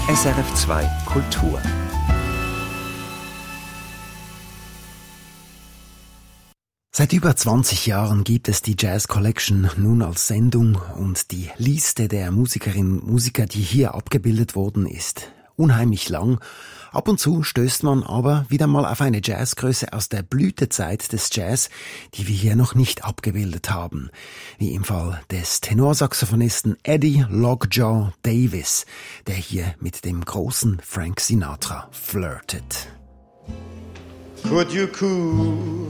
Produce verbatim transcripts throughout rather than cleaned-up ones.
S R F zwei Kultur. Seit über zwanzig Jahren gibt es die Jazz Collection nun als Sendung und die Liste der Musikerinnen und Musiker, die hier abgebildet wurden, ist unheimlich lang. Ab und zu stößt man aber wieder mal auf eine Jazzgröße aus der Blütezeit des Jazz, die wir hier noch nicht abgebildet haben. Wie im Fall des Tenorsaxophonisten Eddie Lockjaw Davis, der hier mit dem großen Frank Sinatra flirtet. Could you cool?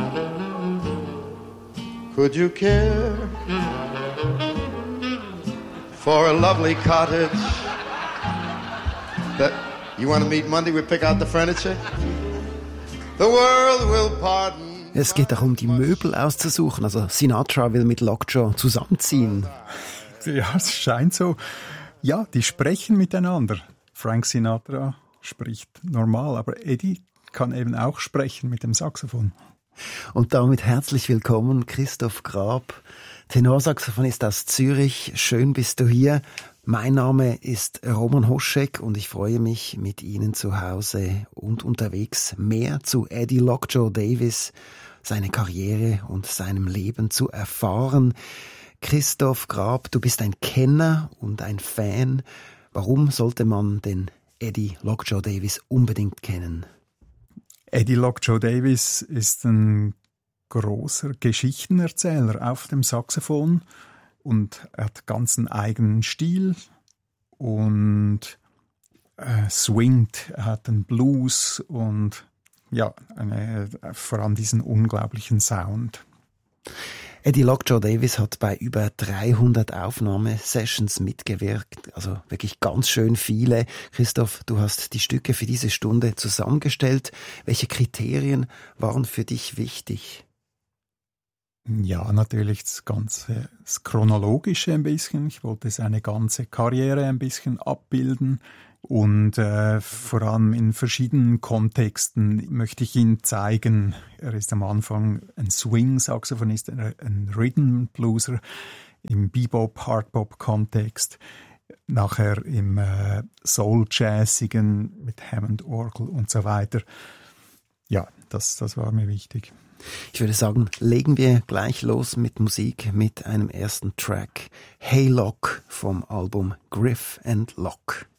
Could you care for a lovely cottage that you want to meet Monday? We pick out the furniture. The world will pardon. Es geht darum, die Möbel auszusuchen. Also Sinatra will mit Lockjaw zusammenziehen. Ja, es scheint so. Ja, die sprechen miteinander. Frank Sinatra spricht normal, aber Eddie kann eben auch sprechen mit dem Saxophon. Und damit herzlich willkommen, Christoph Grab, Tenorsaxophonist aus Zürich. Schön bist du hier. Mein Name ist Roman Hoschek und ich freue mich, mit Ihnen zu Hause und unterwegs mehr zu Eddie Lockjaw Davis, seine Karriere und seinem Leben zu erfahren. Christoph Grab, du bist ein Kenner und ein Fan. Warum sollte man den Eddie Lockjaw Davis unbedingt kennen? Eddie Lockjaw Davis ist ein großer Geschichtenerzähler auf dem Saxophon und er hat ganz einen eigenen Stil und äh, swingt, er hat einen Blues und ja, eine, vor allem diesen unglaublichen Sound. Eddie Lockjaw Davis hat bei über dreihundert Aufnahmesessions mitgewirkt, also wirklich ganz schön viele. Christoph, du hast die Stücke für diese Stunde zusammengestellt. Welche Kriterien waren für dich wichtig? Ja, natürlich das ganze das Chronologische ein bisschen. Ich wollte seine ganze Karriere ein bisschen abbilden. Und äh, vor allem in verschiedenen Kontexten möchte ich ihn zeigen. Er ist am Anfang ein Swing-Saxophonist, ein Rhythm-Blueser im Bebop-Hardbop-Kontext. Nachher im äh, Soul-Jazzigen mit Hammond-Orgel und so weiter. Ja, das, das war mir wichtig. Ich würde sagen, legen wir gleich los mit Musik, mit einem ersten Track. Hey Lock vom Album Griff and Lock.